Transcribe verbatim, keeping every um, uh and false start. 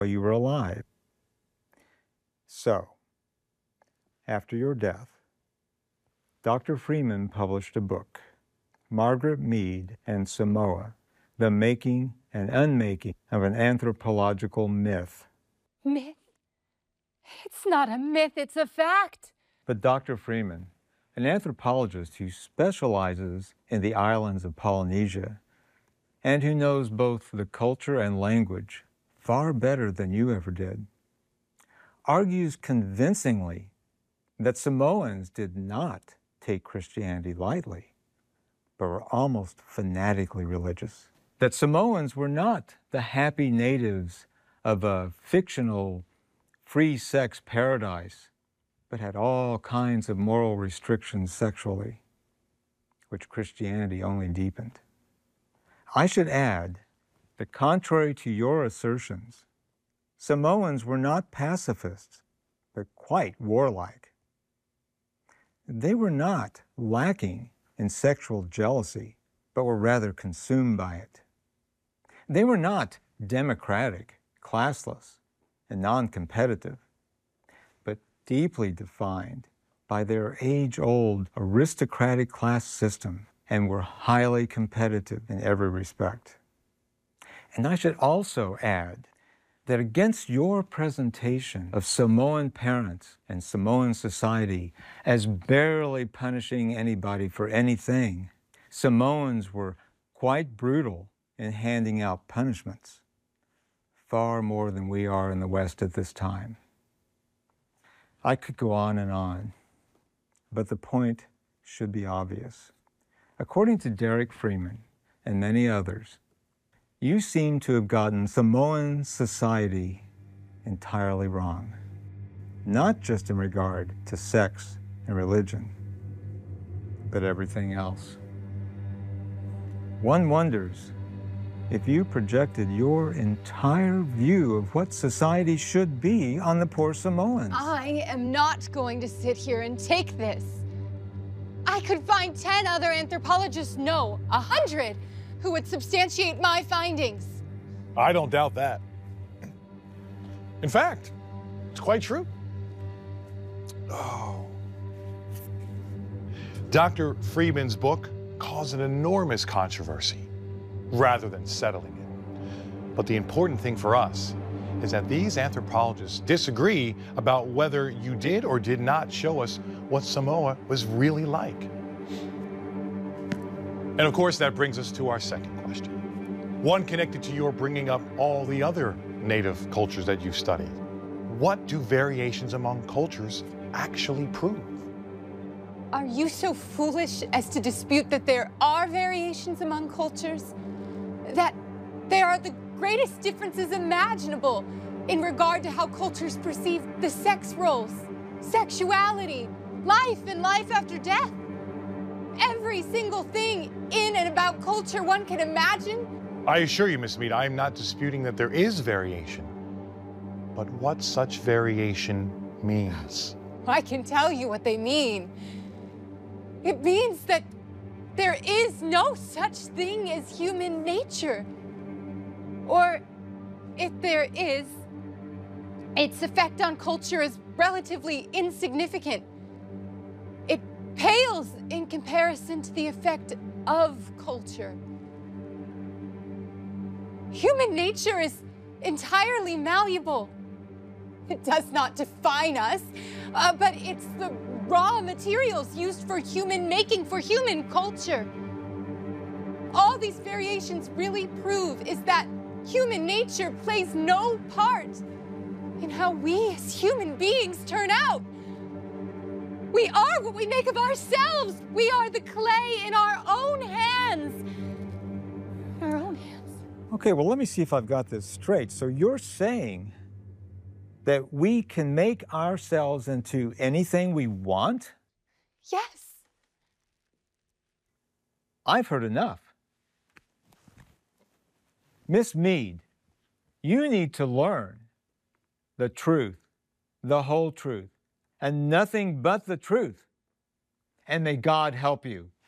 while you were alive. So, after your death, Doctor Freeman published a book, Margaret Mead and Samoa, The Making and Unmaking of an Anthropological Myth. Myth? It's not a myth, it's a fact. But Doctor Freeman, an anthropologist who specializes in the islands of Polynesia and who knows both the culture and language far better than you ever did, argues convincingly that Samoans did not take Christianity lightly, but were almost fanatically religious. That Samoans were not the happy natives of a fictional free sex paradise, but had all kinds of moral restrictions sexually, which Christianity only deepened. I should add that contrary to your assertions, Samoans were not pacifists, but quite warlike. They were not lacking in sexual jealousy, but were rather consumed by it. They were not democratic, classless, and non-competitive, but deeply defined by their age-old aristocratic class system and were highly competitive in every respect. And I should also add that against your presentation of Samoan parents and Samoan society as barely punishing anybody for anything, Samoans were quite brutal in handing out punishments, far more than we are in the West at this time. I could go on and on, but the point should be obvious. According to Derek Freeman and many others, you seem to have gotten Samoan society entirely wrong, not just in regard to sex and religion, but everything else. One wonders if you projected your entire view of what society should be on the poor Samoans. I am not going to sit here and take this. I could find ten other anthropologists, no, a hundred, who would substantiate my findings. I don't doubt that. In fact, it's quite true. Oh. Doctor Freeman's book caused an enormous controversy rather than settling it. But the important thing for us is that these anthropologists disagree about whether you did or did not show us what Samoa was really like. And of course, that brings us to our second question. One connected to your bringing up all the other native cultures that you've studied. What do variations among cultures actually prove? Are you so foolish as to dispute that there are variations among cultures? That there are the greatest differences imaginable in regard to how cultures perceive the sex roles, sexuality, life and life after death? Every single thing in and about culture one can imagine? I assure you, Miss Mead, I am not disputing that there is variation. But what such variation means. I can tell you what they mean. It means that there is no such thing as human nature. Or if there is, its effect on culture is relatively insignificant. It pales in comparison to the effect of culture. Human nature is entirely malleable. It does not define us, uh, but it's the raw materials used for human making, for human culture. All these variations really prove is that human nature plays no part in how we as human beings turn out. We are what we make of ourselves. We are the clay in our own hands. Our own hands. Okay, well, let me see if I've got this straight. So you're saying that we can make ourselves into anything we want? Yes. I've heard enough. Miss Mead, you need to learn the truth, the whole truth, and nothing but the truth. And may God help you.